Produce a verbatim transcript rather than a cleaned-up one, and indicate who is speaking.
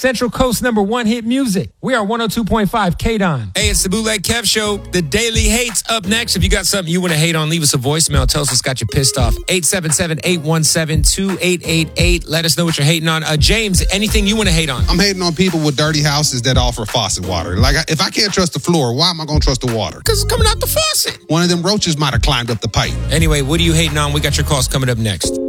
Speaker 1: Central Coast number one hit music. We are one oh two point five K-Don.
Speaker 2: Hey, it's the Bootleg Kev Show. The Daily Hate's up next. If you got something you want to hate on, leave us a voicemail. Tell us what's got you pissed off. eight seven seven, eight one seven, two eight eight eight. Let us know what you're hating on. Uh, James, anything you want to hate on?
Speaker 3: I'm hating on people with dirty houses that offer faucet water. Like, if I can't trust the floor, why am I going to trust the water?
Speaker 2: Because it's coming out the faucet.
Speaker 3: One of them roaches might have climbed up the pipe.
Speaker 2: Anyway, what are you hating on? We got your calls coming up next.